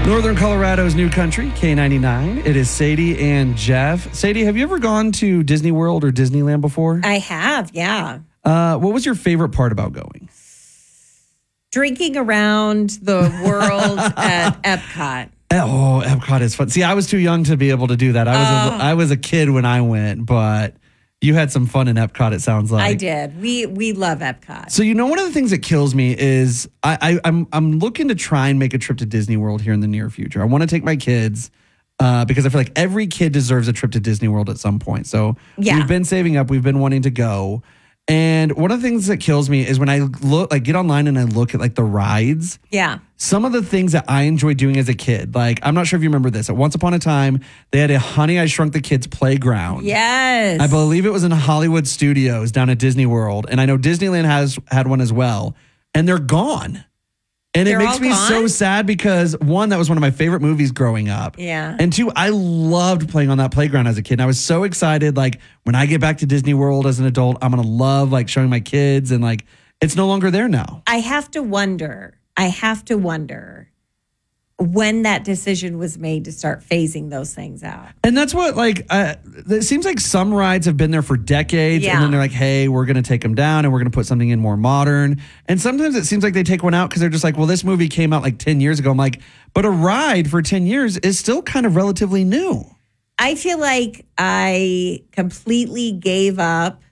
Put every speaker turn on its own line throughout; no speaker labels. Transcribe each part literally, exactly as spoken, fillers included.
Northern Colorado's new country, K ninety-nine. It is Sadie and Jeff. Sadie, have you ever gone to Disney World or Disneyland before?
I have, yeah.
Uh, what was your favorite part about going?
Drinking around the world at Epcot.
Oh, Epcot is fun. See, I was too young to be able to do that. I was
Oh.
a, I was a kid when I went, but you had some fun in Epcot, it sounds like.
I did. We we love Epcot.
So, you know, one of the things that kills me is I, I, I'm I'm looking to try and make a trip to Disney World here in the near future. I want to take my kids uh, because I feel like every kid deserves a trip to Disney World at some point. So
Yeah.
we've been saving up. We've been wanting to go. And one of the things that kills me is when I look, like, get online and I look at like the rides.
Yeah.
Some of the things that I enjoyed doing as a kid, like, I'm not sure if you remember this. At Once Upon a Time, they had a Honey, I Shrunk the Kids playground.
Yes.
I believe it was in Hollywood Studios down at Disney World. And I know Disneyland has had one as well. And they're gone. And
They're
it makes
all
me
gone?
so sad because, one, that was one of my favorite movies growing up.
Yeah.
And two, I loved playing on that playground as a kid. And I was so excited. Like, when I get back to Disney World as an adult, I'm going to love, like, showing my kids. And, like, it's no longer there now.
I have to wonder, I have to wonder when that decision was made to start phasing those things out.
And that's what, like, uh, it seems like some rides have been there for decades.
Yeah.
And then they're like, hey, we're going to take them down and we're going to put something in more modern. And sometimes it seems like they take one out because they're just like, well, this movie came out like ten years ago. I'm like, but a ride for ten years is still kind of relatively new.
I feel like I completely gave up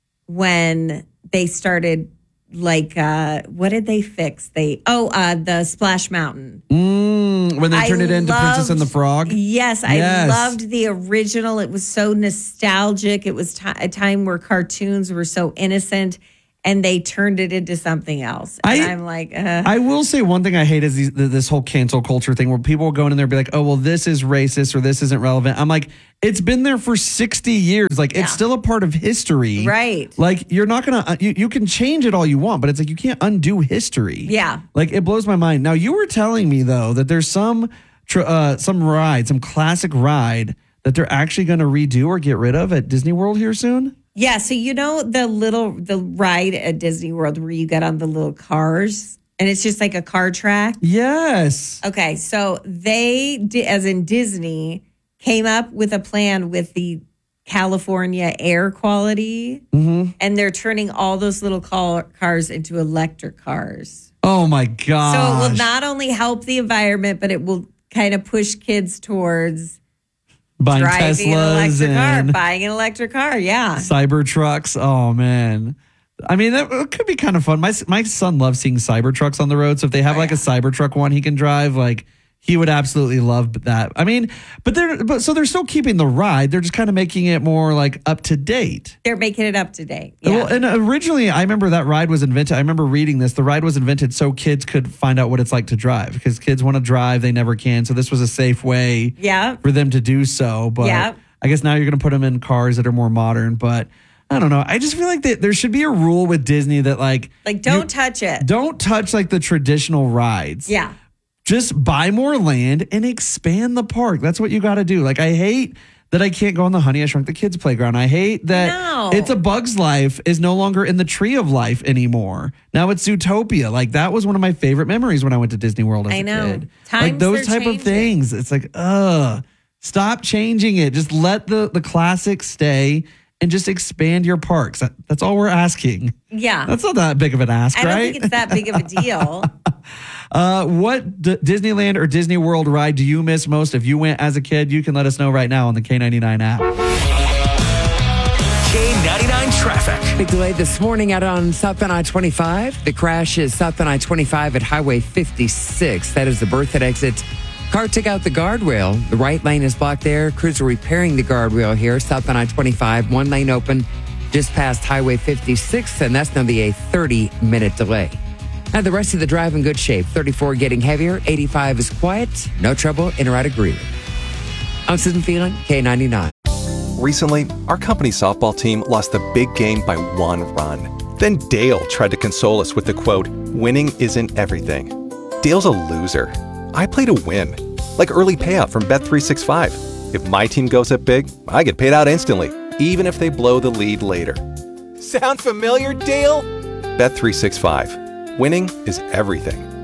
when they started, like, uh, what did they fix? They oh, uh, the Splash Mountain.
Mm, when they
I
turned it into Princess
loved-
and the Frog.
Yes, I
Yes.
loved the original. It was so nostalgic. It was t- a time where cartoons were so innocent, and they turned it into something else. And
I-
I'm like, uh,
I will say one thing I hate is these, this whole cancel culture thing where people will go in and they'll be like, oh, well, this is racist or this isn't relevant. I'm like, it's been there for sixty years. Like,
Yeah.
it's still a part of history.
Right.
Like, you're not going to, you, you can change it all you want, but it's like, you can't undo history.
Yeah.
Like, it blows my mind. Now, you were telling me, though, that there's some, tr- uh, some ride, some classic ride that they're actually going to redo or get rid of at Disney World here soon?
yeah. So you know the little the ride at Disney World where you get on the little cars, and it's just like a car track.
Yes.
Okay, so they, di- as in Disney, came up with a plan with the California air quality,
Mm-hmm.
and they're turning all those little car- cars into electric cars.
Oh, my gosh.
So it will not only help the environment, but it will kind of push kids towards
Buying
driving an
Teslas
electric car,
and
buying an electric car. Yeah.
Cyber trucks. Oh, man. I mean, that it could be kind of fun. My my son loves seeing cyber trucks on the road. So if they have
Oh,
like
yeah.
a cyber truck one he can drive, like, he would absolutely love that. I mean, but they're but so they're still keeping the ride. They're just kind of making it more like up to date.
They're making it up to date. Yeah.
Well, and originally, I remember that ride was invented. I remember reading this. The ride was invented so kids could find out what it's like to drive because kids want to drive, they never can. So this was a safe way
yeah.
for them to do so. But
Yeah.
I guess now you're going to put them in cars that are more modern. But I don't know. I just feel like that there should be a rule with Disney that, like,
Like, don't
you
touch it.
don't touch like the traditional rides.
Yeah.
Just buy more land and expand the park. That's what you got to do. Like, I hate that I can't go on the Honey, I Shrunk the Kids playground. I hate that
No.
It's a Bug's Life is no longer in the Tree of Life anymore. Now it's Zootopia. Like, that was one of my favorite memories when I went to Disney World as
I
a
know.
kid.
Times
like those
they're
type of
changing.
things. It's like, ugh, stop changing it. Just let the the classics stay and just expand your parks. That, that's all we're asking.
Yeah.
That's not that big of an ask,
I don't
right?
think it's that big of a deal.
Uh, what D- Disneyland or Disney World ride do you miss most? If you went as a kid, you can let us know right now on the K ninety-nine app.
K ninety-nine traffic.
Big delay this morning out on South I twenty-five. The crash is South I twenty-five at Highway fifty-six. That is the Berthoud exit. Car took out the guardrail. The right lane is blocked there. Crews are repairing the guardrail here. South I twenty-five, one lane open just past Highway fifty-six, and that's going to be a thirty-minute delay. Now, the rest of the drive in good shape. thirty-four getting heavier. eighty-five is quiet. No trouble in or out of Greeley. I'm Susan Phelan, K ninety-nine.
Recently, our company softball team lost the big game by one run. Then Dale tried to console us with the quote, "Winning isn't everything." Dale's a loser. I play to win. Like early payout from Bet three sixty-five. If my team goes up big, I get paid out instantly, even if they blow the lead later. Sound familiar, Dale? Bet three sixty-five. Winning is everything.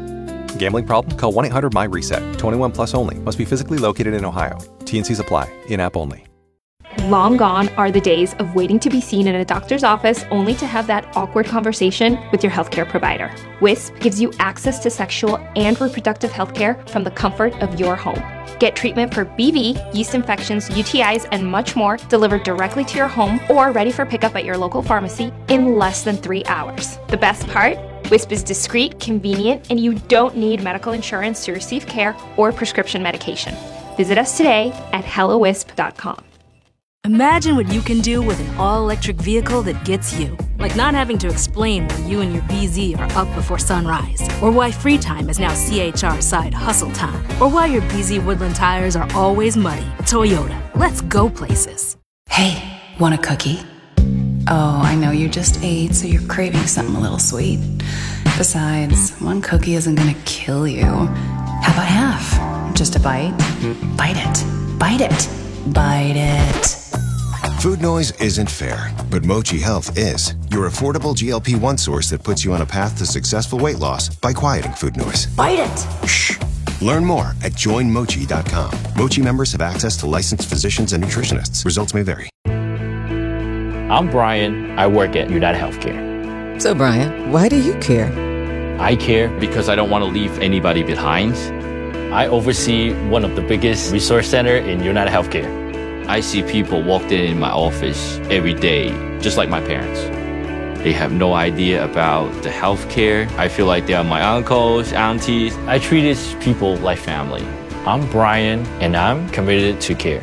Gambling problem? Call one eight hundred my reset. twenty-one plus only. Must be physically located in Ohio. T N Cs apply. In-app only.
Long gone are the days of waiting to be seen in a doctor's office only to have that awkward conversation with your healthcare provider. Wisp gives you access to sexual and reproductive healthcare from the comfort of your home. Get treatment for B V, yeast infections, U T Is, and much more delivered directly to your home or ready for pickup at your local pharmacy in less than three hours. The best part? Wisp is discreet, convenient, and you don't need medical insurance to receive care or prescription medication. Visit us today at hello wisp dot com.
Imagine what you can do with an all-electric vehicle that gets you. Like not having to explain why you and your B Z are up before sunrise. Or why free time is now C H R side hustle time. Or why your B Z Woodland tires are always muddy. Toyota, let's go places.
Hey, want a cookie? Oh, I know you just ate, so you're craving something a little sweet. Besides, one cookie isn't gonna kill you. How about half? Just a bite? Bite it. Bite it. Bite it.
Food noise isn't fair, but Mochi Health is. Your affordable G L P one source that puts you on a path to successful weight loss by quieting food noise.
Bite it.
Shh. Learn more at join mochi dot com. Mochi members have access to licensed physicians and nutritionists. Results may vary.
I'm Brian. I work at United Healthcare.
So, Brian, why do you care?
I care because I don't want to leave anybody behind. I oversee one of the biggest resource centers in United Healthcare. I see people walk in my office every day, just like my parents. They have no idea about the healthcare. I feel like they are my uncles, aunties. I treat these people like family. I'm Brian, and I'm committed to care.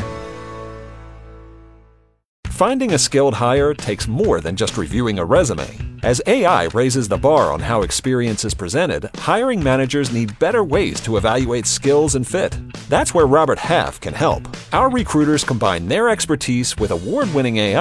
Finding a skilled hire takes more than just reviewing a resume. As A I raises the bar on how experience is presented, hiring managers need better ways to evaluate skills and fit. That's where Robert Half can help. Our recruiters combine their expertise with award-winning A